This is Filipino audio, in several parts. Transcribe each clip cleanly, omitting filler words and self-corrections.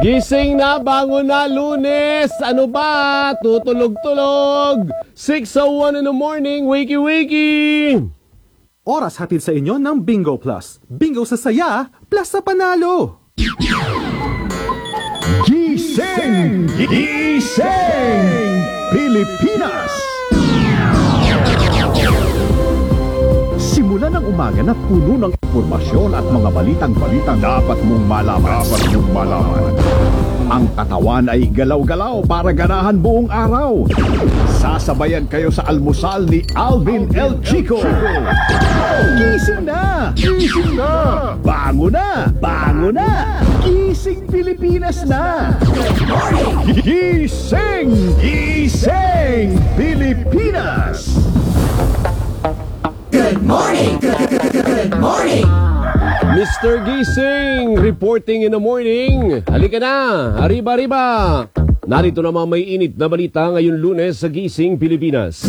Gising na, bangon na, Lunes. Ano ba? Tutulog-tulog. 6:01 in the morning, wakey-wakey. Oras hatid sa inyo ng Bingo Plus. Bingo sa saya, plus sa panalo. Gising! Gising! Pilipinas! Simula ng umaga na puno ng impormasyon at mga balitang dapat mong malaman. Ang katawan ay galaw-galaw para ganahan buong araw. Sasabayan kayo sa almusal ni Alvin El Chico. Gising na! Gising na! Bango na! Bango na! Gising Pilipinas na! Gising! Gising Pilipinas! Good morning! Good morning! Mr. Gising, reporting in the morning. Halika na, arriba. Narito naman may init na balita ngayon Lunes sa Gising Pilipinas.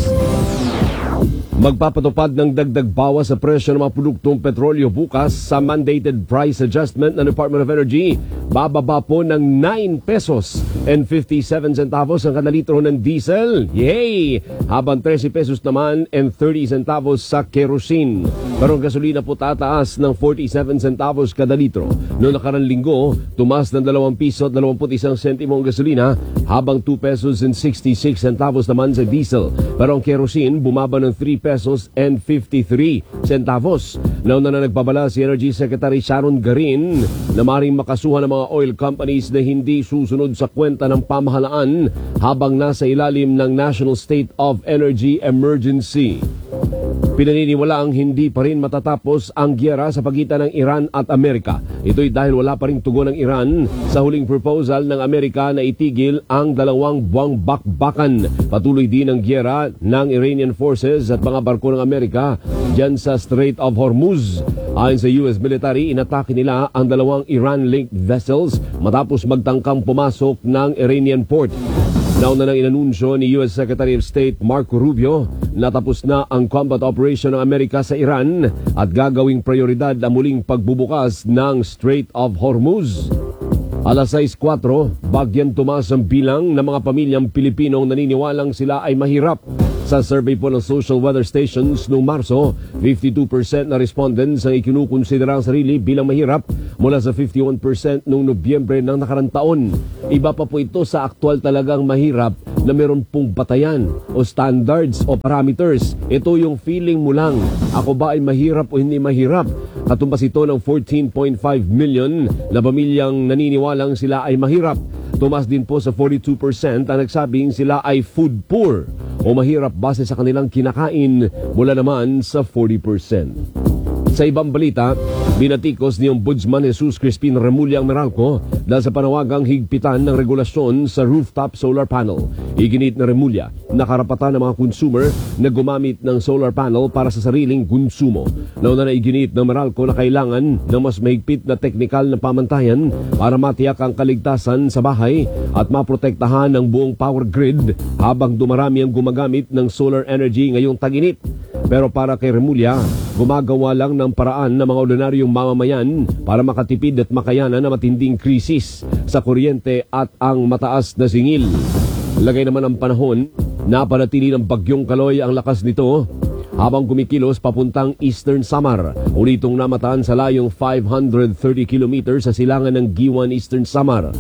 Magpapatupad ng dagdag bawas sa presyo ng mga produktong petrolyo bukas sa mandated price adjustment ng Department of Energy. Bababa po ng 9 pesos and 57 centavos ang kada litro ng diesel. Yay! Habang 13 pesos naman and 30 centavos sa kerosene. Pero ang gasolina po tataas ng 47 centavos kada litro. Noong nakarang linggo, tumaas ng 2 piso at 21 sentimo ang gasolina, habang 2 pesos and 66 centavos naman sa diesel. Pero ang kerosene bumaba ng 3 pesos and 53 centavos. Nauna na nagbabala si Energy Secretary Sharon Garin na maaaring makasuhan ng mga oil companies na hindi susunod sa kwenta ng pamahalaan habang nasa ilalim ng National State of Energy Emergency. Pinaniniwalaang hindi pa rin matatapos ang giyera sa pagitan ng Iran at Amerika. Ito'y dahil wala pa rin tugon ng Iran sa huling proposal ng Amerika na itigil ang 2 buwang bakbakan. Patuloy din ang giyera ng Iranian forces at mga barko ng Amerika dyan sa Strait of Hormuz. Ayon sa US military, inatake nila ang 2 Iran-linked vessels matapos magtangkang pumasok ng Iranian port. Nauna nang inanunsyo ni US Secretary of State Marco Rubio na tapos na ang combat operation ng Amerika sa Iran at gagawing prioridad ang muling pagbubukas ng Strait of Hormuz. Alas 6:04, bagyan tumaas ang bilang ng mga pamilyang Pilipinong naniniwalang sila ay mahirap. Sa survey po ng social weather stations noong Marso, 52% na respondents ang ikinukonsidera ang sarili bilang mahirap mula sa 51% noong Nobyembre ng nakarang taon. Iba pa po ito sa aktwal talagang mahirap na meron pong batayan o standards o parameters. Ito yung feeling mo lang. Ako ba ay mahirap o hindi mahirap? Katumbas ito ng 14.5 million na pamilyang naniniwalang sila ay mahirap. Tumas din po sa 42% ang nagsabing sila ay food poor o mahirap base sa kanilang kinakain, mula naman sa 40%. Sa ibang balita, binatikos ni Ombudsman Jesus Crispin Remulla ang Meralco dahil sa panawagang higpitan ng regulasyon sa rooftop solar panel. Iginit na Remulla na karapatan ng mga consumer na gumamit ng solar panel para sa sariling konsumo. Nauna na iginit ng Meralco na kailangan ng mas mahigpit na teknikal na pamantayan para matiyak ang kaligtasan sa bahay at maprotektahan ang buong power grid habang dumarami ang gumagamit ng solar energy ngayong tag-init. Pero para kay Remulla, gumagawa lang ng paraan ng mga ordinaryong mamamayan para makatipid at makayanan na matinding krisis sa kuryente at ang mataas na singil. Lagay naman ang panahon, napanatili ng bagyong Kaloy ang lakas nito habang kumikilos papuntang Eastern Samar. Ulitong namataan sa layong 530 kilometers sa silangan ng Giwan, Eastern Samar.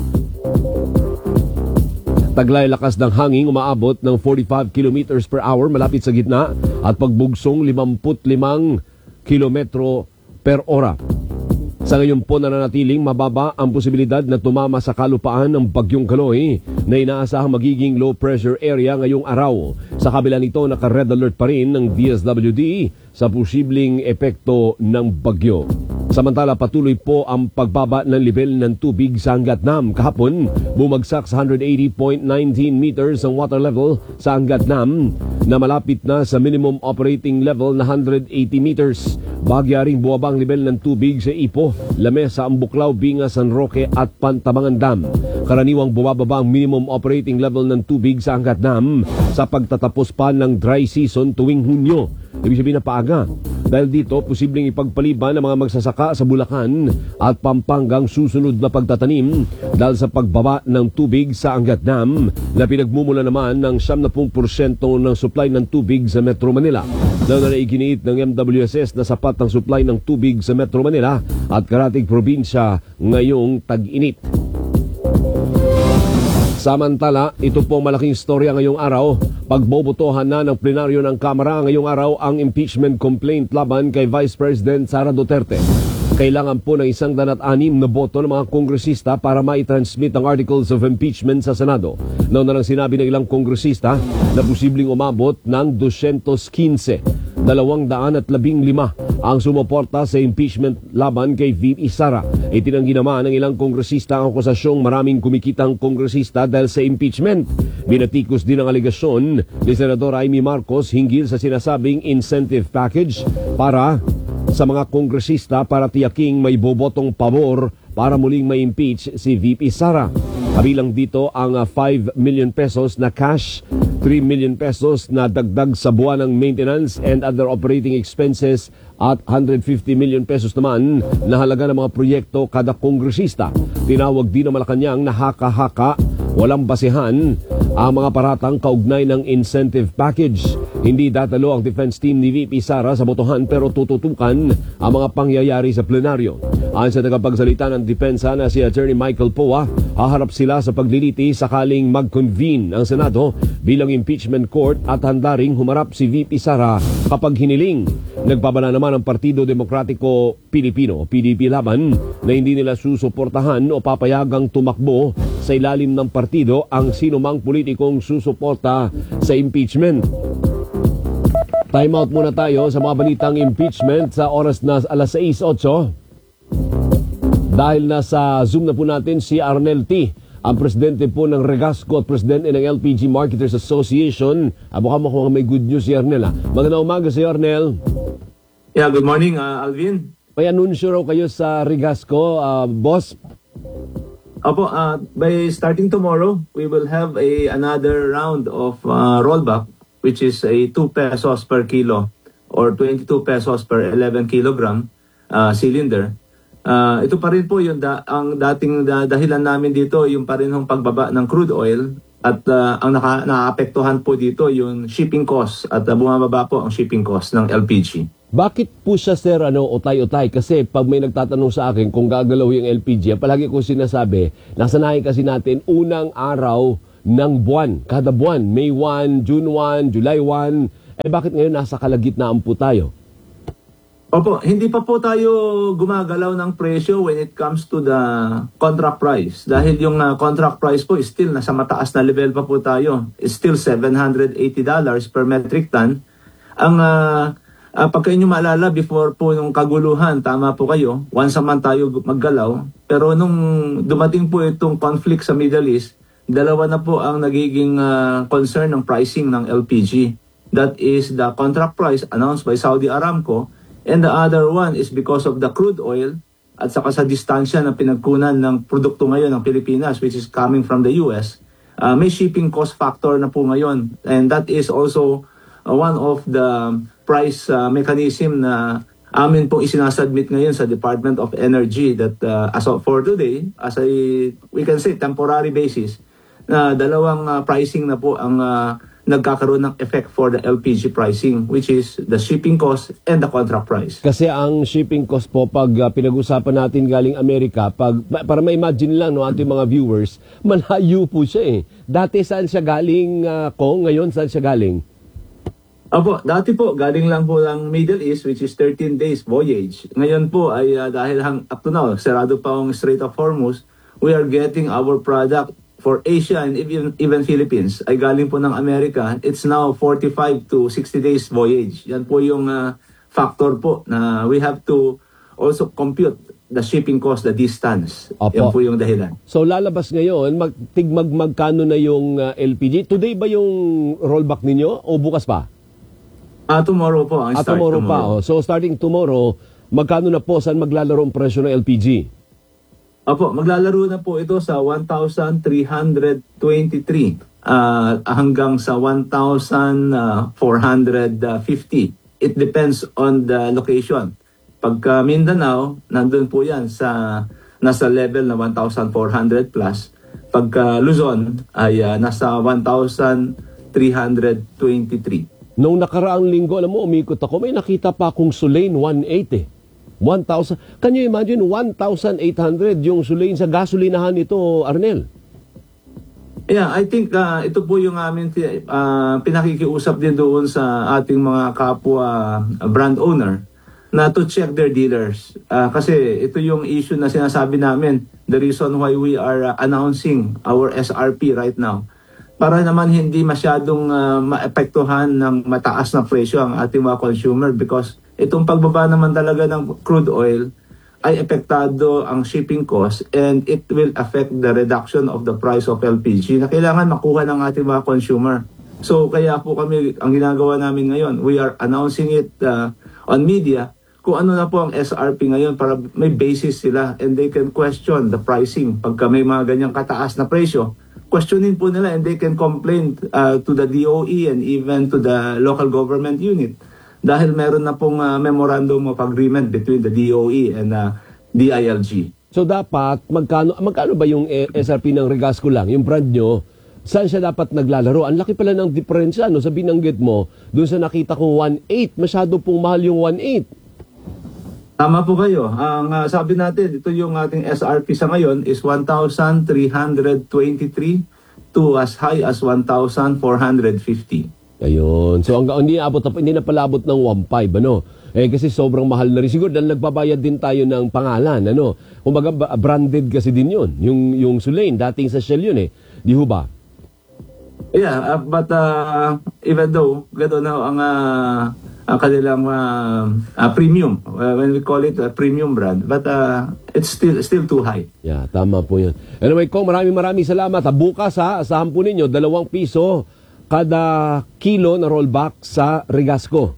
Taglay lakas ng hangin umaabot ng 45 kilometers per hour malapit sa gitna at pagbugsong 55 kilometro per ora. Sa ngayon po nananatiling mababa ang posibilidad na tumama sa kalupaan ng bagyong Kaloy na inaasahang magiging low pressure area ngayong araw. Sa kabila nito, naka-red alert pa rin ng DSWD sa posibleng epekto ng bagyo. Samantala, patuloy po ang pagbaba ng level ng tubig sa Angat-Nam. Kahapon, bumagsak sa 180.19 meters ang water level sa Angat-Nam na malapit na sa minimum operating level na 180 meters. Bahagya ring buwabang level ng tubig sa Ipo, Lamesa, Ambuklaw, Binga, San Roque at Pantabangan Dam. Karaniwang bumababa ang minimum operating level ng tubig sa Angat-Nam sa pagtatapos pa ng dry season tuwing Hunyo. Ibig sabihin na paaga. Dahil dito, posibleng ipagpaliban ng mga magsasaka sa Bulacan at Pampangang susunod na pagtatanim dahil sa pagbaba ng tubig sa Angat Dam na pinagmumula naman ng 70% ng supply ng tubig sa Metro Manila. Lalo na iginiit ng MWSS na sapat ang supply ng tubig sa Metro Manila at karatig probinsya ngayong tag-init. Samantala, ito po malaking istorya ngayong araw. Pagbobotohan na ng plenaryo ng Kamara ngayong araw ang impeachment complaint laban kay Vice President Sara Duterte. Kailangan po ng 106 na boto ng mga kongresista para maitransmit ang articles of impeachment sa Senado. Noon na lang sinabi ng ilang kongresista na posibleng umabot ng 215. 215 ang sumuporta sa impeachment laban kay VP Sara. Itinanggi naman ng ilang kongresista ang akusasyong maraming kumikitang kongresista dahil sa impeachment. Binatikos din ang aligasyon ni Senador Amy Marcos hinggil sa sinasabing incentive package para sa mga kongresista para tiyaking may bobotong pabor para muling ma-impeach si VP Sara. Kabilang dito ang 5 million pesos na cash, 3 million pesos na dagdag sa buwan ng maintenance and other operating expenses at 150 million pesos naman na halaga ng mga proyekto kada kongresista. Tinawag din ng Malacanang na haka-haka, walang basehan ang mga paratang kaugnay ng incentive package. Hindi datalo ang defense team ni VP Sara sa botohan pero tututukan ang mga pangyayari sa plenaryo. Ayon sa tagapagsalita ng depensa na si Attorney Michael Poa, haharap sila sa pagliliti sakaling mag-convene ang Senado bilang impeachment court at handa ring humarap si VP Sara kapag hiniling. Nagbabala naman ang Partido Demokratiko Pilipino, PDP laban, na hindi nila susuportahan o papayagang tumakbo sa ilalim ng partido ang sinumang politikong susuporta sa impeachment. Time out muna tayo sa mga balitang impeachment sa oras na alas 6:08. Dahil nasa Zoom na po natin si Arnel T., ang presidente po ng Regasco at presidente ng LPG Marketers Association. Mukhang may good news si Arnel. Magandang umaga si Arnel. Yeah, good morning, Alvin. May anunsyo raw kayo sa Regasco, boss. Opo, by starting tomorrow, we will have another round of rollback, which is a 2 pesos per kilo or 22 pesos per 11 kilogram cylinder. Ito pa rin po yung ang dating dahilan namin dito, yung pa rin yung pagbaba ng crude oil at ang naapektuhan po dito yung shipping cost at bumababa po ang shipping cost ng LPG. Bakit po siya, sir, utay-utay? Kasi pag may nagtatanong sa akin kung gagalaw yung LPG, palagi ko sinasabi, nasanayin kasi natin unang araw ng buwan, kada buwan, May 1, June 1, July 1, bakit ngayon nasa kalagitnaan po tayo? Opo, hindi pa po tayo gumagalaw ng presyo when it comes to the contract price. Dahil yung contract price po is still nasa mataas na level pa po tayo. It's still $780 per metric ton. Ang pagka inyo maalala, before po nung kaguluhan, tama po kayo, once a month tayo maggalaw. Pero nung dumating po itong conflict sa Middle East, dalawa na po ang nagiging concern ng pricing ng LPG. That is the contract price announced by Saudi Aramco. And the other one is because of the crude oil at saka sa distansya na pinagkunan ng produkto ngayon ng Pilipinas, which is coming from the US. May shipping cost factor na po ngayon. And that is also one of the price mechanism na amin pong isinasubmit ngayon sa Department of Energy that as of for today, as we can say temporary basis, na dalawang pricing na po ang nagkakaroon ng effect for the LPG pricing, which is the shipping cost and the contract price. Kasi ang shipping cost po, pag pinag-usapan natin galing Amerika, para ma-imagine lang ating mga viewers, malayo po siya eh. Dati saan siya galing, Kong? Ngayon saan siya galing? Opo, dati po, galing lang po ng Middle East, which is 13 days voyage. Ngayon po ay dahil up to now, sarado pa ang Strait of Hormuz, we are getting our product for Asia and even Philippines ay galing po ng Amerika. It's now 45 to 60 days voyage. Yan po yung factor po na we have to also compute the shipping cost, the distance. Opo. Yan po yung dahilan. So lalabas ngayon, magkano na yung LPG? Today ba yung rollback ninyo o bukas pa? Tomorrow po ang start. Tomorrow pa. Oh. So starting tomorrow, magkano na po, saan maglalaro ang presyo ng LPG? Opo, maglalaro na po ito sa 1,323 hanggang sa 1,450 it depends on the location. Pagka Mindanao, nandun po yan sa nasa level na 1,400 plus. Pagka Luzon ay nasa 1,323. Nung nakaraang linggo, alam mo, umikot ako, may nakita pa akong Sulain 180. 1,000. Can you imagine 1,800 yung Sulain sa gasolinahan nito, Arnel? Yeah, I think ito po yung amin pinakikiusap din doon sa ating mga kapwa brand owner na to check their dealers. Kasi ito yung issue na sinasabi namin, the reason why we are announcing our SRP right now. Para naman hindi masyadong maepektuhan ng mataas na presyo ang ating mga consumer because itong pagbaba naman talaga ng crude oil ay epektado ang shipping cost and it will affect the reduction of the price of LPG na kailangan makuha ng ating mga consumer. So kaya po kami, ang ginagawa namin ngayon, we are announcing it on media kung ano na po ang SRP ngayon para may basis sila and they can question the pricing. Pagka may mga ganyang kataas na presyo, questionin po nila and they can complain to the DOE and even to the local government unit. Dahil meron na pong memorandum of agreement between the DOE and DILG. So dapat, magkano ba yung SRP ng Regasco lang, yung brand nyo, saan siya dapat naglalaro? Ang laki pala ng diferensya, no? Sa binanggit mo, doon sa nakita ko 1.8, masyado pong mahal yung 1.8. Tama po kayo. Ang sabi natin, ito yung ating SRP sa ngayon is 1,323 to as high as 1,450. Ayun. So hindi na palabot ng 1.5, ano? Kasi sobrang mahal na rin. Siguro dahil nagbabayad din tayo ng pangalan, ano? Kumbaga branded kasi din yun. Yung Sulain, dating sa Shell yun eh. Di ho ba? Yeah, but even though gano'n ang kanilang premium, when we call it a premium brand, but it's still too high. Yeah, tama po yun. Anyway, Kong, maraming salamat. Bukas asahan po ninyo, 2 piso kada kilo na rollback sa Regasco.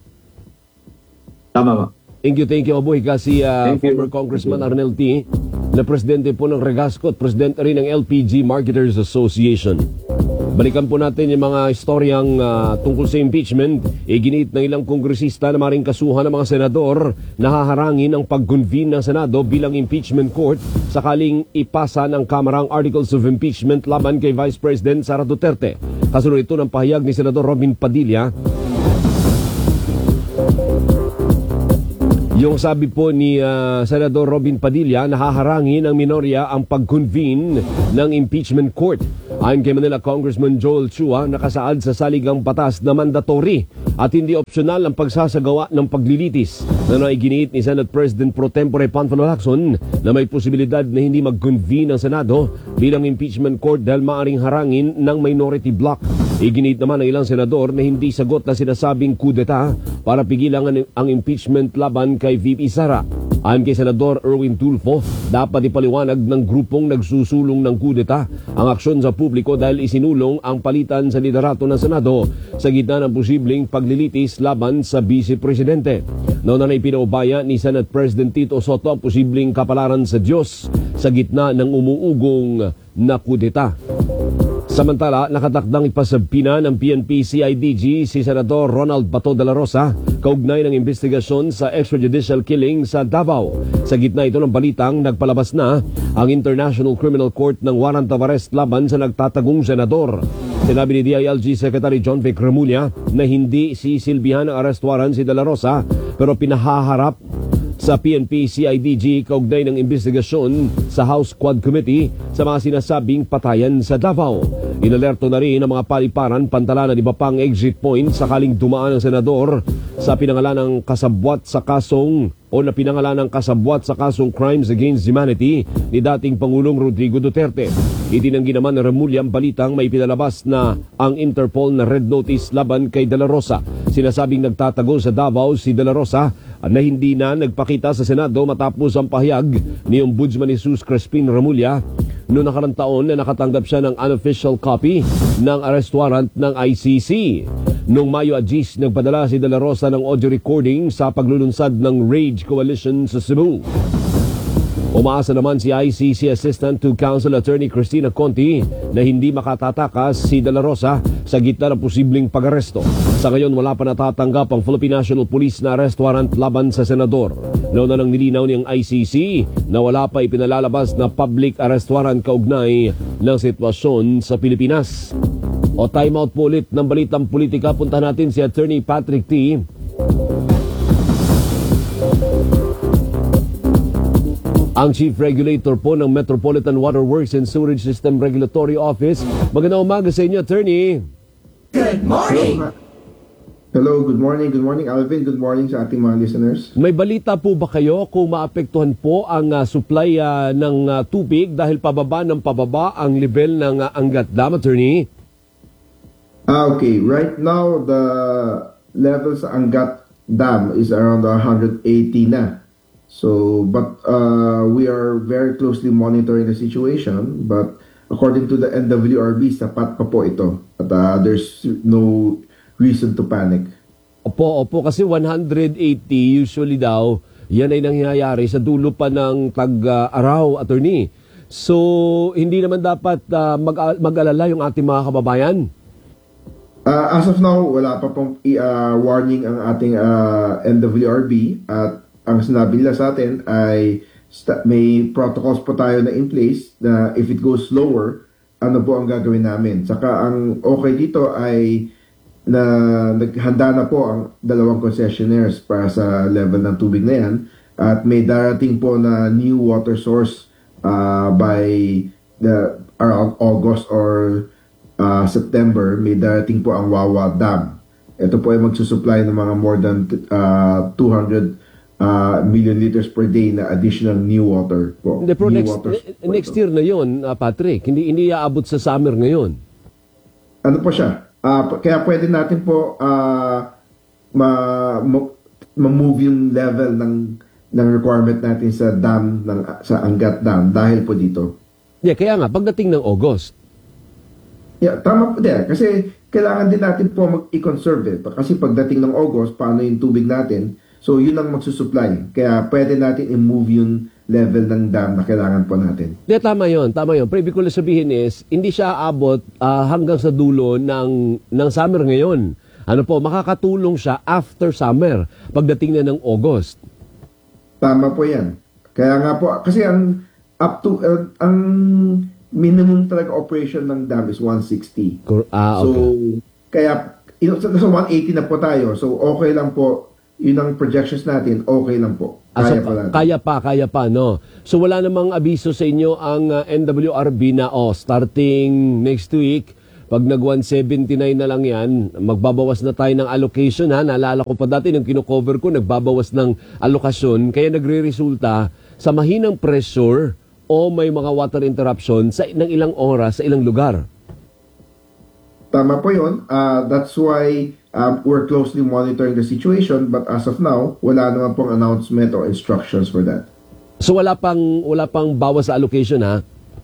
Tama ba? Thank you, Abuhay. Kasi former Congressman Arnel T., na presidente po ng Regasco at presidente rin ng LPG Marketers Association. Balikan po natin yung mga istoryang tungkol sa impeachment. Iginit ng ilang kongresista na maring kasuhan ng mga senador na haharangin ang pag-convene ng Senado bilang impeachment court sakaling ipasa ng Kamara ang Articles of Impeachment laban kay Vice President Sara Duterte. Kasunod ito ng pahayag ni Senador Robin Padilla. Yung sabi po ni Senador Robin Padilla na haharangin ng minorya ang pag-convene ng impeachment court. Ayon kay Manila Congressman Joel Chua, nakasaad sa saligang batas na mandatory at hindi optional ang pagsasagawa ng paglilitis na naiginiit ni Senate President Pro Tempore Panfilo Lacson na may posibilidad na hindi mag-convene ang Senado bilang impeachment court dahil maaring harangin ng minority bloc. Iginiit naman ng ilang senador na hindi sagot na sinasabing kudeta para pigilan ang impeachment laban kay VP Sara. Ayon kay Senador Erwin Tulfo, dapat ipaliwanag ng grupong nagsusulong ng kudeta ang aksyon sa publiko dahil isinulong ang palitan sa liderato ng Senado sa gitna ng posibleng paglilitis laban sa Vice Presidente. Noon na ipinaubaya ni Senate President Tito Soto ang posibleng kapalaran sa Diyos sa gitna ng umuugong na kudeta. Samantala, nakatakdang ipasabpina ng PNP-CIDG si Senador Ronald Bato de la Rosa kaugnay ng investigasyon sa extrajudicial killing sa Davao. Sa gitna ito ng balitang nagpalabas na ang International Criminal Court ng warrant of arrest laban sa nagtatagong senador. Sinabi ni DILG Secretary John Vic Remulla na hindi sisilbihan ng arrest warrant si de la Rosa pero pinahaharap sa PNP-CIDG kaugnay ng investigasyon sa House Quad Committee sa mga sinasabing patayan sa Davao. Inalerto na rin ang mga paliparan pantalan ng iba pang exit point sakaling dumaan ang senador sa pinangalanang kasabwat sa kasong Crimes Against Humanity ni dating Pangulong Rodrigo Duterte. Itinanggi naman ng Remulla ang balitang may pinalabas na ang Interpol na red notice laban kay De La Rosa. Sinasabing nagtatago sa Davao si De La Rosa na hindi na nagpakita sa Senado matapos ang pahayag ni Ombudsman Jesus Crespin Remulla noong nakarang taon na nakatanggap siya ng unofficial copy ng arrest warrant ng ICC. Noong Mayo 10, nagpadala si De La Rosa ng audio recording sa paglulunsad ng Rage Coalition sa Cebu. Umaasa naman si ICC Assistant to Counsel Attorney Cristina Conti na hindi makatatakas si De La Rosa sa gitna ng posibleng pag-aresto. Sa ngayon, wala pa natatanggap ang Philippine National Police na arrest warrant laban sa senador. Nauna nang nilinaw niyang ICC na wala pa ipinalalabas na public arrest warrant kaugnay ng sitwasyon sa Pilipinas. O time out po ulit ng balitang politika. Punta natin si Attorney Patrick T. Ang Chief Regulator po ng Metropolitan Water Works and Sewerage System Regulatory Office. Magandang umaga sa inyo, Attorney. Good morning. Hello, good morning. Good morning, Alvin. Good morning sa ating mga listeners. May balita po ba kayo kung maapektuhan po ang supply ng tubig dahil pababa ng pababa ang level ng Angat Dam, Attorney? Okay. Right now, the level sa Angat Dam is around 180 na. So, but we are very closely monitoring the situation. But according to the NWRB, sapat pa po ito. At there's no reason to panic. Opo, kasi 180 usually daw, yan ay nangyayari sa dulo pa ng tag-araw, Attorney. So, hindi naman dapat mag-alala yung ating mga kababayan? As of now, wala pa pong warning ang ating NWRB at ang sinabi nila sa atin ay may protocols po tayo na in place na if it goes slower, ano po ang gagawin namin. Saka ang okay dito ay na naghanda na po ang dalawang concessionaires para sa level ng tubig na yan at may darating po na new water source by around August or September. May darating po ang Wawa Dam. Ito po ay magsusupply ng mga more than 200 million liters per day na additional new water po. Hindi, pero next year na yun, Patrick. Hindi aabot sa summer ngayon. Ano po siya? Kaya pwede natin po ma-move yung level ng requirement natin sa dam sa Angat Dam dahil po dito. Yeah, kaya nga pagdating ng August. Yeah, tama po din. Kasi kailangan din natin po mag-i-conserve. Kasi pagdating ng August, paano yung tubig natin? So, yun ang magsusupply. Kaya pwede natin i-move yung level ng dam na kailangan po natin. Yeah, tama yun. Pero ibig ko lang sabihin is, hindi siya aabot hanggang sa dulo ng summer ngayon. Ano po, makakatulong siya after summer, pagdating na ng August. Tama po yan. Kaya nga po, kasi ang ang minimum talaga operation ng dam is 160. Okay. So, kaya, sa 180 na po tayo. So, okay lang po. Yun ang projections natin, okay lang po. Kaya pa, no? So wala namang abiso sa inyo ang NWRB na starting next week, pag nag-179 na lang yan, magbabawas na tayo ng allocation, ha? Naalala ko pa dati, nung kino-cover ko, nagbabawas ng alokasyon, kaya nagre-resulta sa mahinang pressure o may mga water interruption ng ilang oras sa ilang lugar. Tama po yun. That's why we're closely monitoring the situation, but as of now, wala naman pong announcement or instructions for that. So wala pang bawas sa allocation, ha?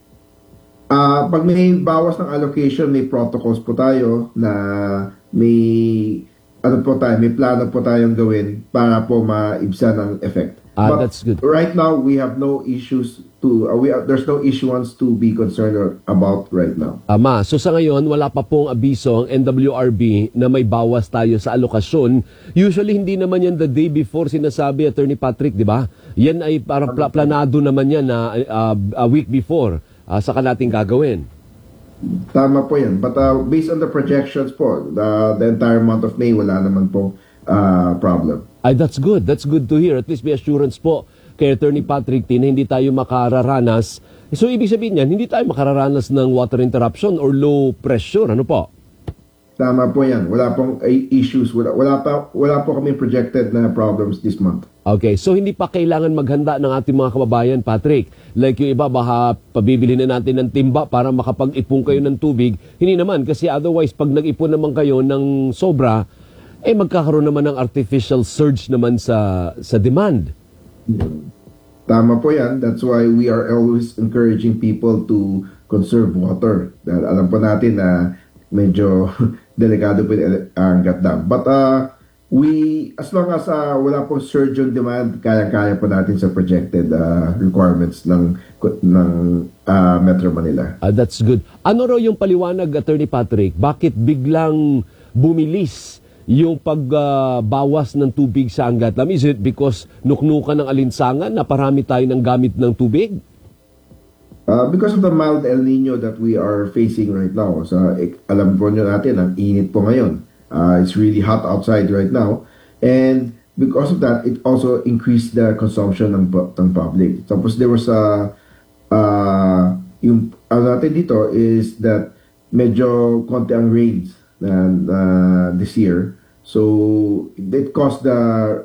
Pag may bawas ng allocation, may protocols po tayo na may plano po tayong gawin para po maibsan ang effect. But that's good. Right now, we have no issues there's no issuance to be concerned about right now. So sa ngayon, wala pa pong abiso ang NWRB na may bawas tayo sa alokasyon. Usually, hindi naman yan the day before sinasabi, Attorney Patrick, di ba? Yan ay parang planado naman yan na a week before saka natin gagawin. Tama po yan. But based on the projections po, the entire month of May, wala naman pong problem. That's good. That's good to hear. At least may assurance po kay Attorney Patrick T na hindi tayo makararanas. So, ibig sabihin yan, hindi tayo makararanas ng water interruption or low pressure. Ano po? Tama po yan. Wala pong issues. Wala po kami projected na problems this month. Okay. So, hindi pa kailangan maghanda ng ating mga kababayan, Patrick. Like yung iba, baka pabibili na natin ng timba para makapag-ipon kayo ng tubig. Hindi naman. Kasi otherwise, pag nag-ipon naman kayo ng sobra, magkakaroon naman ng artificial surge naman sa demand. Tama po yan. That's why we are always encouraging people to conserve water. Dahil alam po natin na medyo delikado po ang Angat Dam. But as long as wala pong surge on demand, kaya-kaya po natin sa projected requirements ng Metro Manila. That's good. Ano raw yung paliwanag, Attorney Patrick? Bakit biglang bumilis yung pagbawas ng tubig sa Angatlam? Is it because nuknukan ng alinsangan na parami tayo ng gamit ng tubig? Because of the mild El Nino that we are facing right now. So, alam po nyo natin, ang init po ngayon. It's really hot outside right now. And because of that, it also increased the consumption ng public. Tapos there was yung natin dito is that medyo konti ang rains this year. So it caused the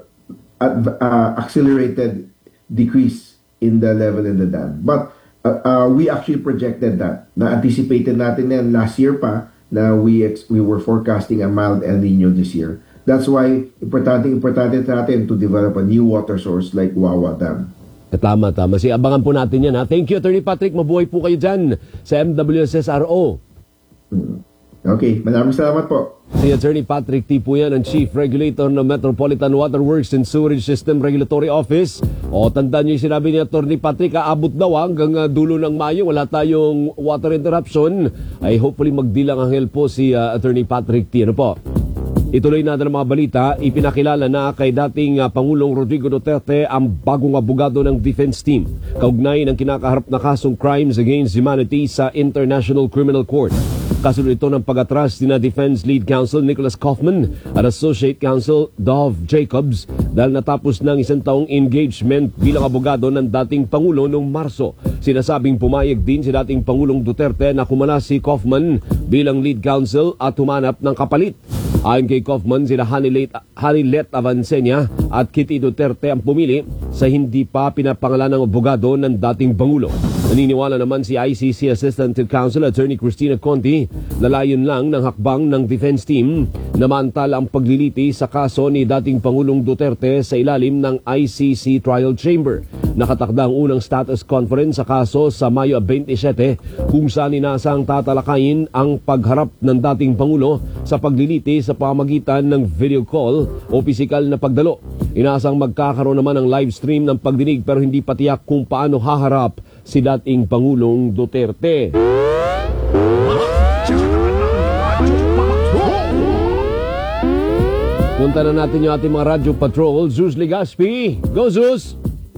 accelerated decrease in the level in the dam. But we actually projected that. Na-anticipated natin yan last year pa na we were forecasting a mild El Nino this year. That's why importante natin to develop a new water source like Wawa Dam. Tama. Abangan po natin yan, ha? Thank you, Attorney Patrick. Mabuhay po kayo dyan sa MWSSRO. Okay, maraming salamat po. Si Attorney Patrick T. po yan, ang Chief Regulator ng Metropolitan Water Works and Sewerage System Regulatory Office. O, tandaan niyo yung sinabi ni Attorney Patrick, aabot daw hanggang dulo ng Mayo, wala tayong water interruption. Ay hopefully magdilang ang help po si Attorney Patrick T. Ano po? Ituloy natin ang mga balita. Ipinakilala na kay dating Pangulong Rodrigo Duterte ang bagong abogado ng defense team kaugnay ng kinakaharap na kasong crimes against humanity sa International Criminal Court. Kasunod ito ng pag-atras ni Defense Lead Counsel Nicholas Kaufman at Associate Counsel Dov Jacobs dahil natapos ng isang taong engagement bilang abogado ng dating Pangulo noong Marso. Sinasabing pumayag din si dating Pangulong Duterte na kumana si Kaufman bilang Lead Counsel at humanap ng kapalit. Ayon kay Kaufman, sila Hanilet Avancenia at Kitty Duterte ang pumili sa hindi pa pinapangalan ng abogado ng dating Pangulo. Naniniwala naman si ICC Assistant Counsel Attorney Cristina Conti na layon lang ng hakbang ng defense team na maantala ang pagliliti sa kaso ni dating Pangulong Duterte sa ilalim ng ICC Trial Chamber. Nakatakda ang unang status conference sa kaso sa Mayo 27 kung saan inasang tatalakayin ang pagharap ng dating Pangulo sa pagliliti sa pamagitan ng video call o pisikal na pagdalo. Inasang magkakaroon naman ng live stream ng pagdinig pero hindi patiyak kung paano haharap si dating Pangulong Duterte. Punta na natin yung ating mga radyo patrol. Zeus Legaspi. Go, Zeus!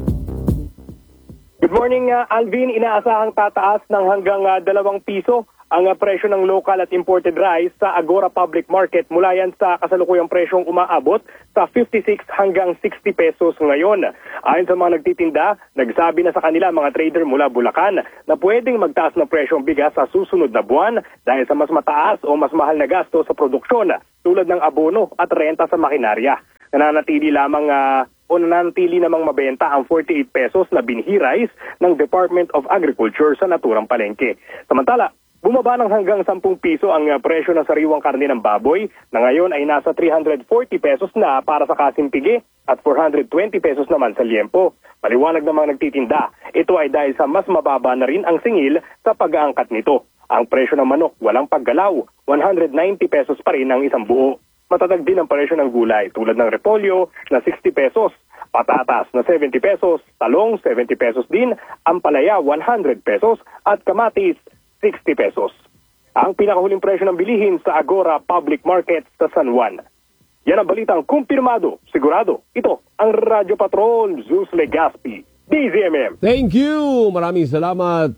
Good morning, Alvin. Inaasahang tataas ng hanggang 2 piso ang presyo ng local at imported rice sa Agora Public Market mula yan sa kasalukuyang presyong umaabot sa 56 hanggang 60 pesos ngayon. Ayon sa mga nagtitinda, nagsabi na sa kanila mga trader mula Bulacan na pwedeng magtaas ng presyong bigas sa susunod na buwan dahil sa mas mataas o mas mahal na gasto sa produksyon tulad ng abono at renta sa makinarya. Nananatili namang mabenta ang 48 pesos na binhi rice ng Department of Agriculture sa naturang palengke. Samantala, bumaba ng hanggang 10 piso ang presyo ng sariwang karne ng baboy na ngayon ay nasa 340 pesos na para sa kasimpige at 420 pesos naman sa liempo. Paliwanag ng mga nagtitinda, ito ay dahil sa mas mababa na rin ang singil sa pag-aangkat nito. Ang presyo ng manok walang paggalaw, 190 pesos pa rin ang isang buo. Matatag din ang presyo ng gulay tulad ng repolyo na 60 pesos, patatas na 70 pesos, talong 70 pesos din, ampalaya 100 pesos at kamatis 60 pesos. Ang pinakahuling presyo ng bilihin sa Agora Public Market sa San Juan. Yan ang balitang kumpirmado, sigurado. Ito ang Radyo Patrol, Zeus Legaspi, DZMM. Thank you! Maraming salamat,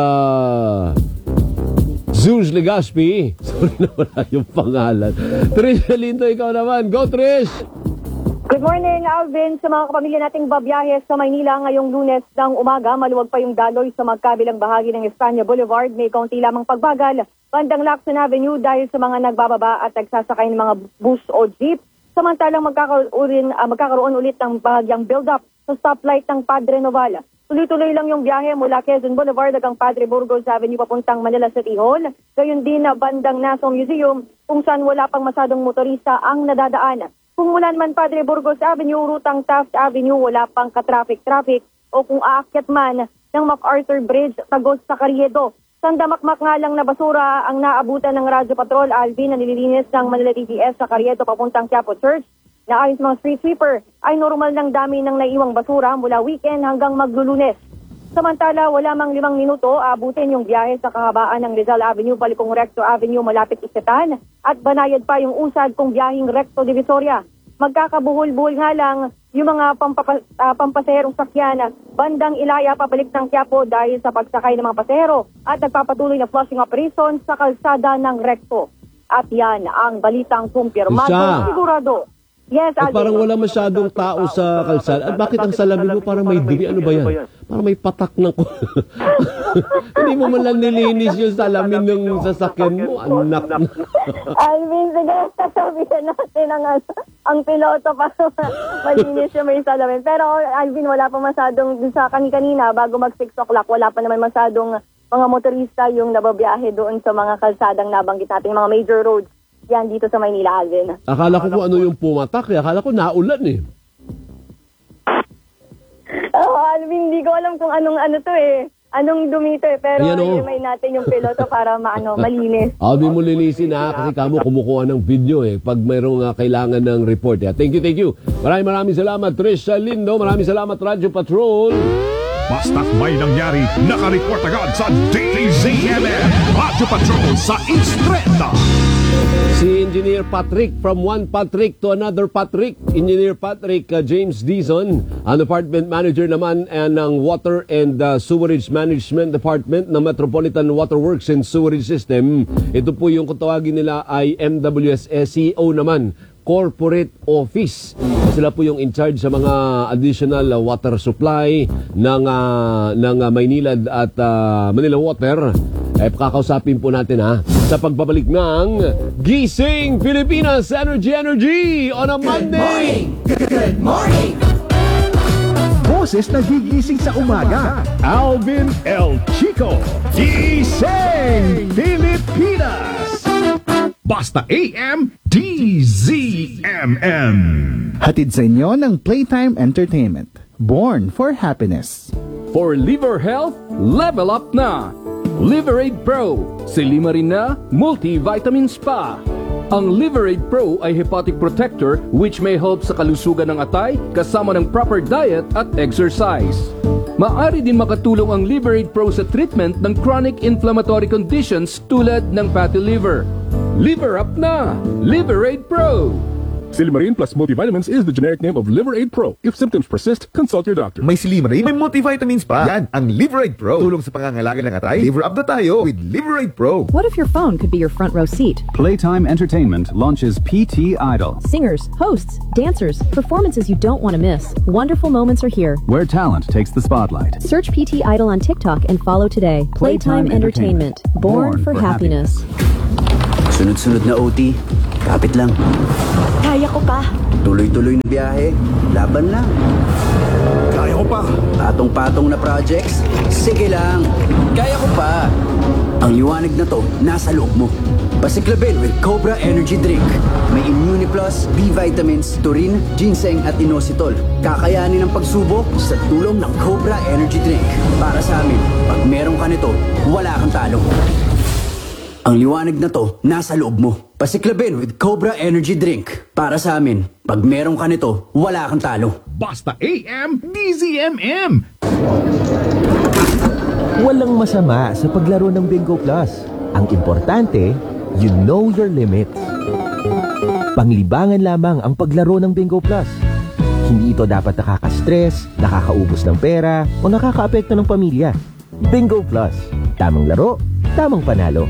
Zeus Legaspi. Sorry na wala yung pangalan. Trish Lindo, ikaw naman. Go, Trish! Good morning, Alvin. Sa mga kapamilya nating babiyahe sa Maynila ngayong Lunes ng umaga, maluwag pa yung daloy sa magkabilang bahagi ng Espanya Boulevard. May kaunti lamang pagbagal. Bandang Lacson Avenue dahil sa mga nagbababa at nagsasakay ng mga bus o jeep. Samantalang magkakaroon ulit ng bahagyang build-up sa stoplight ng Padre Noval. Tuloy-tuloy lang yung biyahe mula Quezon Boulevard hanggang Padre Burgos Avenue papuntang Manila City Hall. Gayon din na bandang Naso Museum kung saan wala pang masyadong motorista ang nadadaan. Kung mula naman Padre Burgos Avenue, rutang Taft Avenue, wala pang ka-traffic-traffic o kung aakyat man ng MacArthur Bridge, tagos sa Carriedo. Sandamakmak nga lang na basura ang naabutan ng Radyo Patrol, Alvin, na nililinis ng Manila TGS sa Carriedo papuntang Quiapo Church. na ayon sa mga street sweeper ay normal ng dami ng naiiwang basura mula weekend hanggang maglulunes. Samantala, wala mang 5 minuto, abutin yung biyahe sa kahabaan ng Rizal Avenue, palikong Recto Avenue, malapit Isetan, at banayad pa yung usad kung biyaheng Recto Divisoria. Magkakabuhol-buhol nga lang yung mga pampasaherong sakyan, bandang Ilaya pabalik ng Quiapo dahil sa pagsakay ng mga pasahero at nagpapatuloy na flushing operation sa kalsada ng Recto. At yan ang balitang kumpirmado sigurado. Yes, At parang wala masyadong tao sa kalsada. At bakit ang salamin mo parang may dumi? Ano ba yan? Parang may patak ng... Hindi mo man lang nilinis yung salamin ng sasakyan mo. Anak na. Alvin, siguro sasabihin natin ang piloto para malinis yung may salamin. Pero Alvin, wala pa masyadong, sa kanina bago mag 6 o'clock, wala pa naman masyadong mga motorista yung nababiyahe doon sa mga kalsadang nabanggit natin, mga major roads. Yan dito sa Maynila, Alvin. Akala ko kung ano yung pumatak. Akala ko naulan eh. Alvin, hindi ko alam kung anong anong dumi to eh. Pero i-remind natin yung piloto para malinis. Alvin mo linisin kasi kamo kumukuha ng video eh pag mayroong kailangan ng report. Thank you. Maraming salamat, Trisha Lindo. Maraming salamat, Radyo Patrol. Basta't may nangyari, nakareport agad sa DZMM Radyo Patrol sa Instreta. Si Engineer Patrick, from one Patrick to another Patrick. Engineer Patrick James Dizon, ang Department Manager naman ng Water and Sewerage Management Department ng Metropolitan Water Works and Sewerage System. Ito po yung kutawagin nila ay MWSSEO naman, Corporate Office. Sila po yung in charge sa mga additional water supply ng Maynila at Manila Water. Kakausapin po natin sa pagbabalik ng Gising Pilipinas Energy on a Monday. Good morning! Boses na gigising sa umaga. Alvin El Chico. Gising Pilipinas. Basta AM DZMM. Hatid sa inyo ng Playtime Entertainment. Born for happiness. For liver health, level up na! Liverade Pro, silima rin na multivitamin spa. Ang Liverade Pro ay hepatic protector which may help sa kalusugan ng atay kasama ng proper diet at exercise. Maaari din makatulong ang Liverade Pro sa treatment ng chronic inflammatory conditions tulad ng fatty liver. Liver up na! Liverade Pro! Silimarin plus multivitamins is the generic name of Liverade Pro. If symptoms persist, consult your doctor. May Silimarin, may multivitamins pa. Yan, ang Liverade Pro. Tulong sa pangangalaga ng atay. Liver up na tayo with Liverade Pro. What if your phone could be your front row seat? Playtime Entertainment launches PT Idol. Singers, hosts, dancers, performances you don't want to miss. Wonderful moments are here. Where talent takes the spotlight. Search PT Idol on TikTok and follow today. Playtime Entertainment. Born for happiness. Sunod-sunod na OT. Kapit lang. Kaya ko pa. Tuloy-tuloy na biyahe. Laban lang. Kaya ko pa. Patong-patong na projects. Sige lang. Kaya ko pa. Ang liwanag na to, nasa loob mo. Pasiklabin with Cobra Energy Drink. May Immune Plus, B vitamins, taurine, ginseng at inositol. Kakayanin ang pagsubok sa tulong ng Cobra Energy Drink. Para sa amin, pag meron ka nito, wala kang talo. Ang liwanag na to, nasa loob mo. Pasiklabin with Cobra Energy Drink. Para sa amin, pag meron ka nito, wala kang talo. Basta AM DZMM. Walang masama sa paglaro ng Bingo Plus. Ang importante, you know your limits. Panglibangan lamang ang paglaro ng Bingo Plus. Hindi ito dapat nakaka-stress, nakakaubos ng pera, o nakakaapekto ng pamilya. Bingo Plus. Tamang laro, tamang panalo.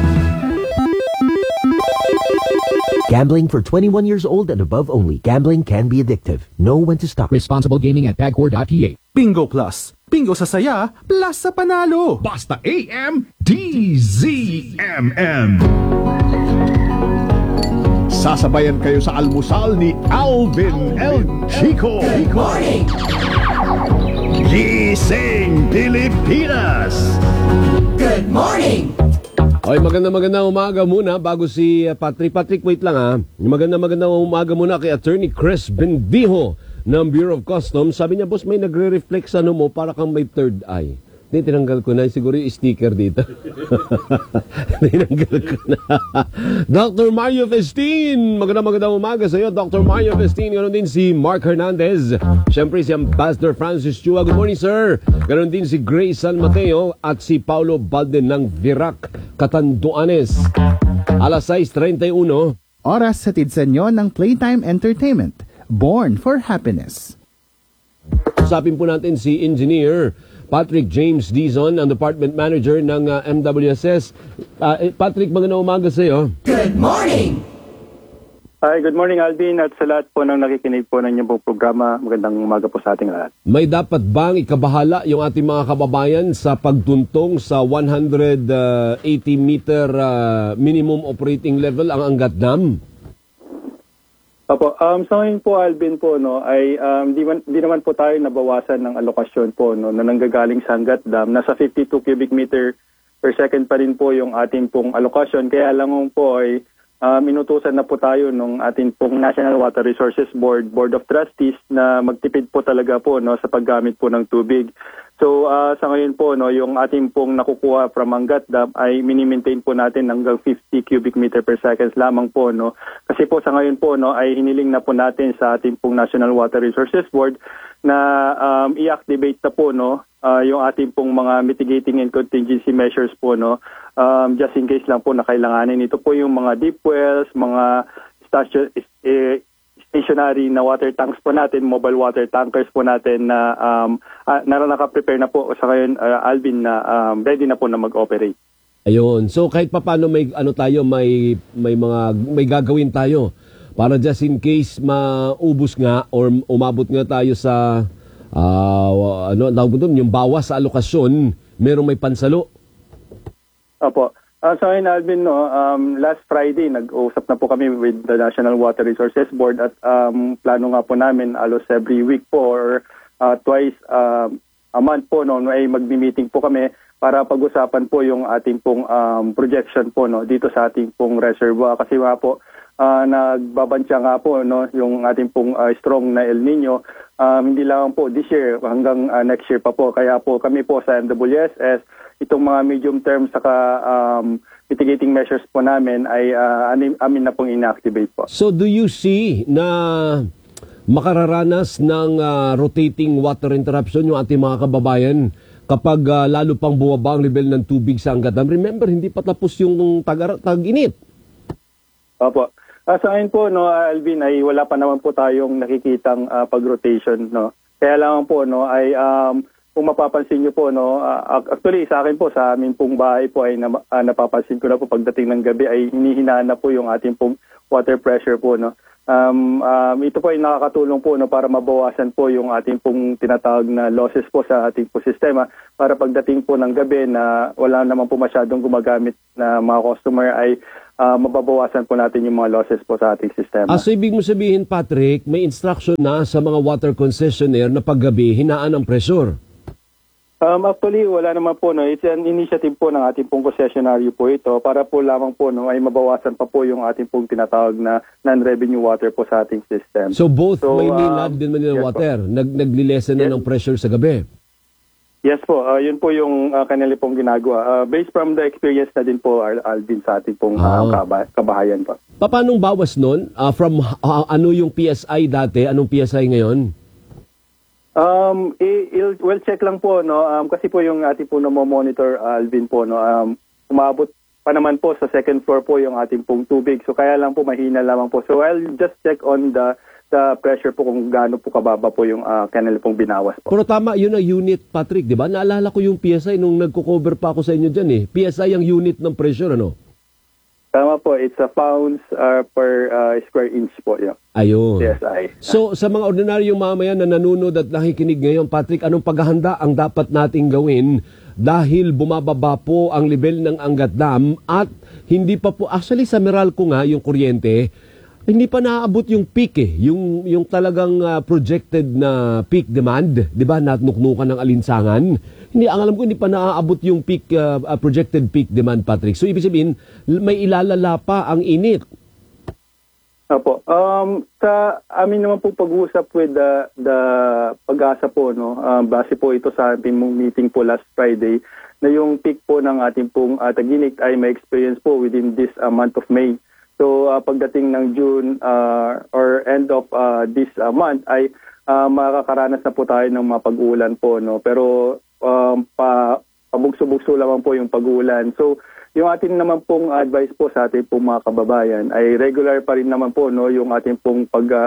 Gambling for 21 years old and above only. Gambling can be addictive. Know when to stop. Responsible gaming at pagcor.ph. Bingo Plus. Bingo sa saya, plus sa panalo. Basta AM DZMM. Sasabayan kayo sa almusal ni Alvin El Chico. Good morning! Gising Pilipinas. Good morning! Okay, magandang umaga muna bago si Patrick. Patrick, wait lang Magandang umaga muna kay Attorney Chris Bendijo ng Bureau of Customs. Sabi niya, boss, may nagre-reflect sa mo para kang may third eye. Hindi, tinanggal ko na. Siguro yung sticker dito. Tinanggal ko na. Dr. Mario Festin. Magandang umaga sa iyo, Dr. Mario Festin. Ganon din si Mark Hernandez. Siyempre si Ambassador Francis Chua. Good morning, sir. Ganon din si Grace San Mateo at si Paulo Balde ng Virac, Catanduanes. Alas 6:31. Oras hatid sa inyo ng Playtime Entertainment. Born for Happiness. Usapin po natin si Engineer Patrick James Dizon, ang Department Manager ng MWSS. Patrick, magandang umaga sa iyo. Good morning! Hi, good morning Alvin at sa lahat po ng nakikinig po ng inyong programa. Magandang umaga po sa ating lahat. May dapat bang ikabahala yung ating mga kababayan sa pagtuntong sa 180-meter minimum operating level ang Angat Dam? Opo, sa ngayon po Alvin po ay di naman po tayo nabawasan ng alokasyon po na nanggagaling sa Angat Dam. Nasa 52 cubic meter per second pa rin po yung ating pong alokasyon. Kaya lang po ay inutusan na po tayo ng ating pong National Water Resources Board of Trustees na magtipid po talaga po sa paggamit po ng tubig. So sa ngayon po yung ating pong nakukuha from Angat Dam ay mini-maintain po natin hanggang 50 cubic meter per seconds lamang po Kasi po sa ngayon po ay hiniling na po natin sa ating pong National Water Resources Board na i-activate na po yung ating pong mga mitigating and contingency measures po just in case lang po na kailanganin. Ito po yung mga deep wells, mga stationary na water tanks po natin, mobile water tankers po natin na naka-prepare na po sa ngayon, Alvin, na ready na po na mag-operate. Ayun. So kahit papaano may gagawin tayo para just in case maubos nga or umabot nga tayo sa yung bawas sa alokasyon, merong may pansalo. Opo. Sa ngayon, Alvin, last Friday, nag-usap na po kami with the National Water Resources Board at plano nga po namin alos every week po or twice a month po ay magbi-meeting po kami para pag-usapan po yung ating pong projection po dito sa ating pong reservoir. Kasi nga po, nagbabantya nga po yung ating pong strong na El Nino. Hindi lang po this year, hanggang next year pa po. Kaya po kami po sa MWSS, itong mga medium term saka mitigating measures po namin ay amin na pong inactivate po. So do you see na makararanas ng rotating water interruption yung ating mga kababayan kapag lalo pang bumaba ang level ng tubig sa Angat Dam? Remember, hindi pa tapos yung tag-init. Opo. Sa akin po, Alvin, ay wala pa naman po tayong nakikitang pag-rotation. Kaya lang po, ay kung mapapansin nyo po, actually sa akin po, sa amin pong bahay po ay napapansin ko na po pagdating ng gabi ay hinihinaan na po yung ating pong water pressure po. Ito po ay nakakatulong po para mabawasan po yung ating pong tinatawag na losses po sa ating po sistema para pagdating po ng gabi na wala naman po masyadong gumagamit na mga customer ay mababawasan po natin yung mga losses po sa ating sistema. So ibig mo sabihin, Patrick, may instruction na sa mga water concessionaire na paggabi hinaan ang pressure? Actually, wala naman po. It's an initiative po ng ating pong concessionary po ito para po lamang po ay mabawasan pa po yung ating pong tinatawag na non-revenue water po sa ating system. So both Maynila and Manila Water, naglilesen na ng pressure sa gabi? Yes po, yun po yung kanila pong ginagawa. Based from the experience na din po, Alvin, sa ating pong kabahayan po. Paanong bawas nun? From ano yung PSI dati, anong PSI ngayon? Well, check lang po, kasi po yung ating po monitor, Alvin po, umabot pa naman po sa second floor po yung ating pong tubig. So kaya lang po, mahina lamang po. So I'll just check on the pressure po kung gaano po kababa po yung kanila pong binawas po. Pero tama, yun ang unit, Patrick, di ba? Naalala ko yung PSI nung nagko-cover pa ako sa inyo dyan eh. PSI ang unit ng pressure, ano? Tama po, it's a pounds per square inch po. Yeah. Ayun. PSI. So sa mga ordinaryong mamayan na nanonood at nakikinig ngayon, Patrick, anong paghahanda ang dapat nating gawin dahil bumababa po ang level ng Angat Dam at hindi pa po, actually sa Meralco nga yung kuryente, hindi pa naaabot yung peak yung talagang projected na peak demand, 'di ba? Natnuknukan ng alinsangan. Hindi, ang alam ko hindi pa naaabot yung peak projected peak demand, Patrick. So ibig sabihin, may ilalala pa ang init. Opo. Sa amin naman po pag-uusap with the Pag-asa po, no, base po ito sa ating meeting po last Friday, na yung peak po ng ating pong Taguig ay may experience po within this month of May. So pagdating ng June or end of this month ay makakaranas na po tayo ng mga pag-uulan po, no. Pero pabugso-bugso lamang po yung pag-uulan. So yung atin naman pong advice po sa ating pong mga kababayan ay regular pa rin naman po, no, yung ating pong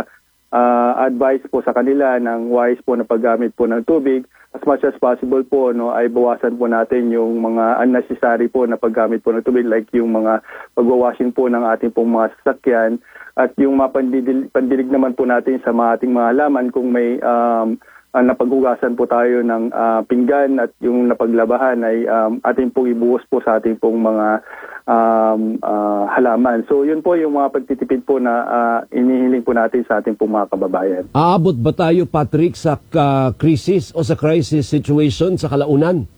advice po sa kanila ng wise po na paggamit po ng tubig. As much as possible po, no, ay bawasan po natin yung mga unnecessary po na paggamit po ng tubig, like yung mga pagwawashing po ng ating pong mga sasakyan, at yung mga pandilig naman po natin sa mga ating mga halaman kung may napaghugasan po tayo ng pinggan at yung napaglabahan ay ating pong ibuhos po sa ating pong mga halaman. So yun po yung mga pagtitipid po na inihiling po natin sa ating pong mga kababayan. Aabot ba tayo, Patrick, sa crisis o sa crisis situation sa kalaunan?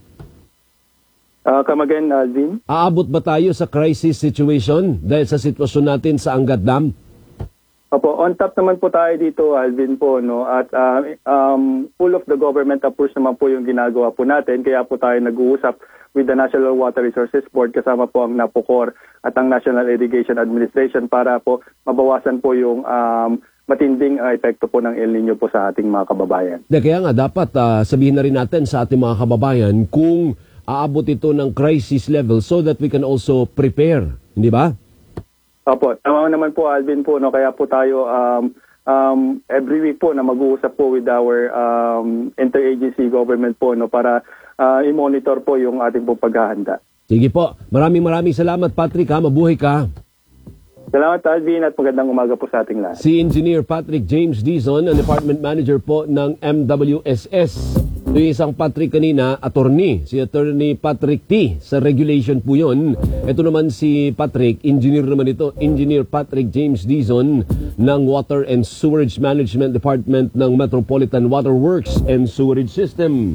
Come again, Alvin? Aabot ba tayo sa crisis situation dahil sa sitwasyon natin sa Angat Dam? Opo, on top naman po tayo dito, Alvin po, no, at full of the government approach naman po yung ginagawa po natin, kaya po tayo nag-uusap with the National Water Resources Board, kasama po ang NAPOCOR at ang National Irrigation Administration para po mabawasan po yung matinding epekto po ng El Nino po sa ating mga kababayan. Kaya nga dapat sabihin na rin natin sa ating mga kababayan kung aabot ito ng crisis level so that we can also prepare, hindi ba? Opo, tama naman po, Alvin po, no, kaya po tayo every week po na mag-uusap po with our interagency government po, no, para i-monitor po yung ating po paghahanda. Sige po, maraming salamat, Patrick, ha, mabuhay ka. Salamat, Alvin, at magandang umaga po sa ating lahat. Si Engineer Patrick James Dizon, ang Department Manager po ng MWSS. Ito yung isang Patrick kanina, attorney, si Attorney Patrick T. Sa regulation po yun. Ito naman si Patrick, engineer naman ito, Engineer Patrick James Dizon ng Water and Sewerage Management Department ng Metropolitan Water Works and Sewerage System.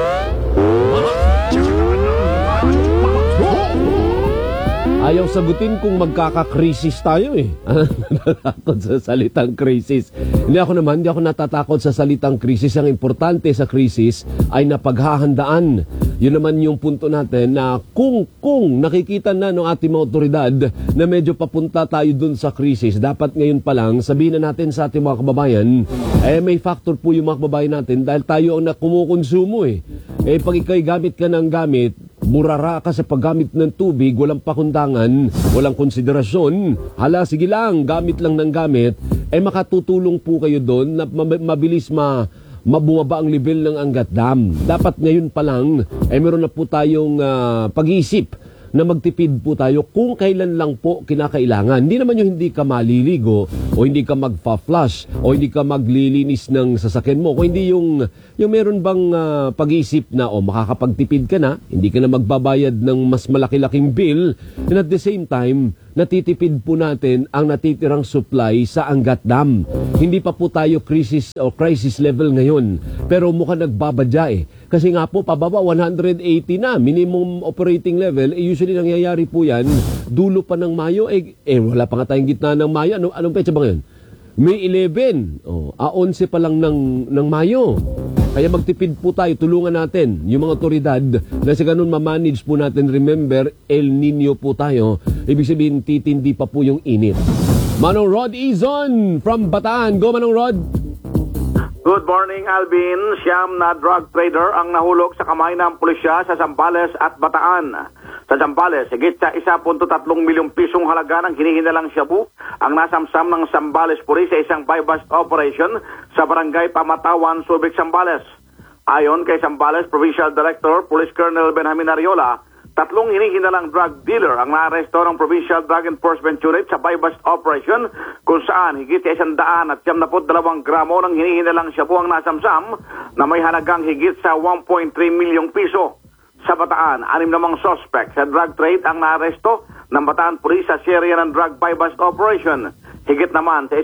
Ayaw sagutin kung magkakakrisis tayo eh. Natatakot sa salitang krisis. Hindi ako natatakot sa salitang krisis. Ang importante sa krisis ay napaghahandaan. Yun naman yung punto natin na kung nakikita na ng ating mga otoridad na medyo papunta tayo dun sa krisis, dapat ngayon pa lang sabihin na natin sa ating mga kababayan, may factor po yung mga kababayan natin dahil tayo ang kumukonsumo eh. Pag ikaw'y gamit ka ng gamit, burara ka sa paggamit ng tubig, walang pakundangan, walang konsiderasyon, hala sige lang, gamit lang ng gamit, makatutulong po kayo doon na mabilis mabumaba ang level ng Angat Dam. Dapat ngayon pa lang, meron na po tayong pag-iisip na magtipid po tayo kung kailan lang po kinakailangan. Hindi naman yung hindi ka maliligo o hindi ka magfa-flush o hindi ka maglilinis ng sasakyan mo. Kung hindi yung meron bang pag-iisip na makakapagtipid ka na, hindi ka na magbabayad ng mas malaki-laking bill, and at the same time, natitipid po natin ang natitirang supply sa Angat Dam. Hindi pa po tayo crisis level ngayon, pero mukhang nagbabadya eh. Kasi nga po, pababa 180 na, minimum operating level. Usually nangyayari po yan, dulo pa ng Mayo, wala pa nga tayong gitna ng Mayo. Anong petsa ba ngayon? May 11, 11 pa lang ng Mayo. Kaya magtipid po tayo, tulungan natin yung mga otoridad na sa ganun mamanage po natin. Remember, El Nino po tayo. Ibig sabihin, titindi pa po yung init. Manong Rod Izon from Bataan. Go, Manong Rod! Good morning, Alvin. Siyam na drug trader ang nahulog sa kamay ng pulisya sa Zambales at Bataan. Sa Zambales, higit sa 1.3 milyong pisong halaga ng hinihinalang shabu ang nasamsam ng Zambales Police sa isang buy-bust operation sa barangay Pamatawan, Subic, Zambales. Ayon kay Zambales Provincial Director, Police Colonel Benjamin Ariola, 3 hinihinalang drug dealer ang naaresto ng Provincial Drug Enforcement Unit sa buy-bust operation kung saan higit sa 172 gramo ng hinihinalang shabu ang nasamsam na may halagang higit sa 1.3 milyong piso. Sa Bataan, 6 namang suspect sa drug trade ang naaresto ng Bataan Police sa serye ng drug buy-bust operation. Higit naman sa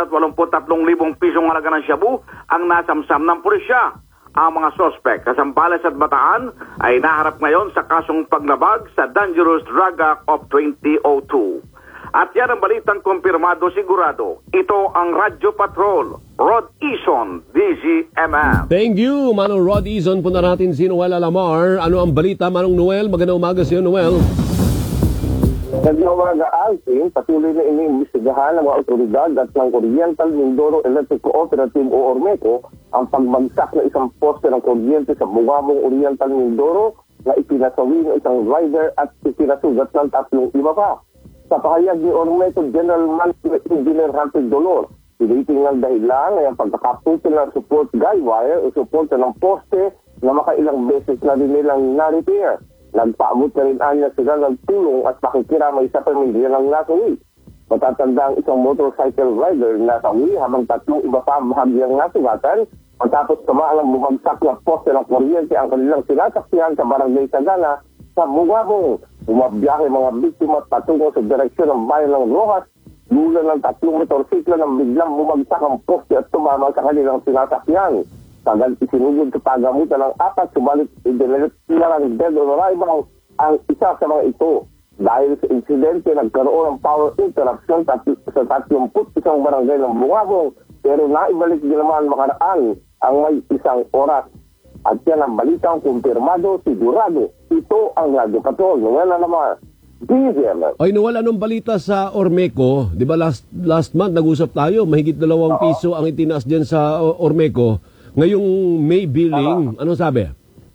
183,000 pisong halaga ng shabu ang nasamsam ng pulisya. Ang mga suspect sa Zambales at Bataan ay naharap ngayon sa kasong paglabag sa Dangerous Drug Act of 2002. At yan ang balitang kumpirmado sigurado. Ito ang Radyo Patrol, Rod Ison, DZMM. Thank you, Manong Rod Ison. Punta natin si Noel Alamar. Ano ang balita, Manong Noel? Magandang umaga sa iyo, Noel. Magandang umaga, Alvin. Patuloy na iniimbestigahan ng mga otoridad at ng Oriental Mindoro Electric Cooperative o Ormeco ang pagbagsak ng isang poste ng kuryente sa Bungabong Oriental Mindoro na ipinasawi ng isang rider at ipinasugat ng 3 iba pa. Sa pahayag ni Ormeco General Manager Engineer Hunter Dolor, tinitingnan dahilan ay ang pagkakaputol ng support guy wire o support ng poste na makailang beses na rin nilang na-repair. Nagpaabot na rin anya sila ng tulong at pakikiramay sa pamilya ng nasawi. Matatanda ang isang motorcycle rider na nasawi habang 3 iba pa bahagyang nasugatan matapos tumalang bumagsak na poste ng kuryente ang kanilang sinasakyan sa Barangay Sagana sa Bungabong. Bumabiyahe mga biktima at patungo sa direksyon ng bayan ng Rojas. Lula ng 3 motorsiklo nang biglang bumagsak ang poste at tumama sa kanilang sinasakyan. Tagal isinugod sa pagamutan ng 4, subalit idinilit nila ng dead on arrival ang isa sa mga ito. Dahil sa insidente, nagkaroon ng power interruption sa 31 barangay ng Bungabong, pero naibalik din naman makaraan ang may 1 oras. At yan ang balitang kumpirmado, sigurado. Ito ang Radyo Patrol. Noel Alamar, DZMM. Oy, Noel, anong balita sa Ormeco? Di ba last month nag-usap tayo, mahigit 2 piso ang itinaas dyan sa Ormeco. Ngayong May billing, anong sabi?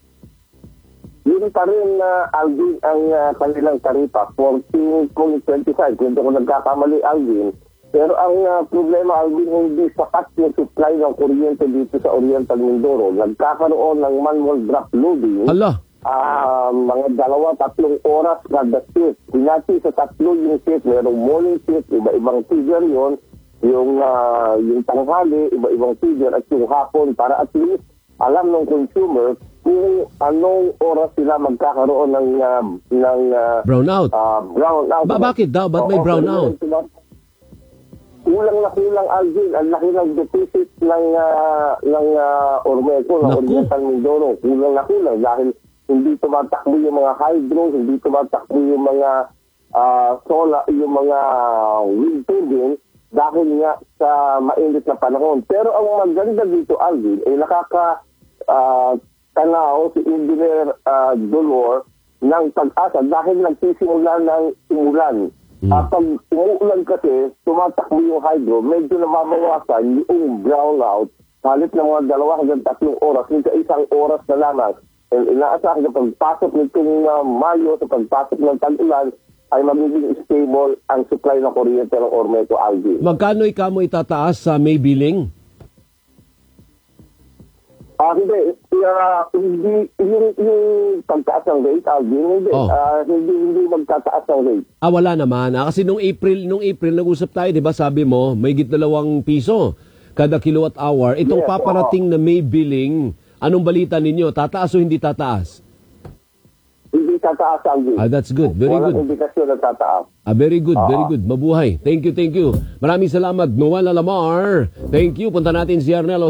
Yun pa rin, Alvin, ang kanilang taripa, 14.25. Kung ko nagkakamali, Alvin. Pero ang problema, Alvin, hindi sapat yung supply ng kuryente dito sa Oriental Mindoro. Nagkakaroon ng manual drop loading. Hala! Mga 2-3 oras kada shift. Pinati sa 3 yung shift, mayroong morning shift, iba-ibang figure yun. Yung tanghali, iba-ibang figure at yung hapon para at least alam ng consumer kung anong oras sila magkakaroon ng brownout. Brownout. Bakit daw? Ba't may brownout? Kulang na kulang, Alvin. Ang laki ng deficit ng Ormeco, ng Oriental Mindoro. Kulang na kulang dahil hindi tumatakbo yung mga hydro, hindi tumatakbo yung mga solar, yung mga wind turbine dahil nga sa mainit na panahon. Pero ang maganda dito, Alvin, ay nakakatanaw si Engineer Dolor ng pag-asa dahil nagsisimula ng umulan. Pag umuulan kasi, tumatakbo yung hydro, medyo namabawasan yung brownout, halit ng mga 2 hanggang 3 oras, hindi 1 oras na lamang. And inaasahan sa pagpasok nitong Mayo, sa pagpasok ng tag-ulan, ay magiging stable ang supply ng kuryente ng Ormeco, Alvin. Magkano ikamo itataas sa May billing? Hindi. Yung pagtaas ng rate, Alvin, hindi magtataas ng rate. Wala naman. Kasi nung April nag-usap tayo, di ba, sabi mo, may higit 2 piso kada kilowatt hour. Itong paparating na May billing, anong balita ninyo? Tataas o hindi tataas? Hindi tataas, Alvin. That's good. Very good. Walang indikasyon na tataas. Very good. Very good. Mabuhay. Thank you. Maraming salamat, Noel Alamar. Thank you. Punta natin si Arnel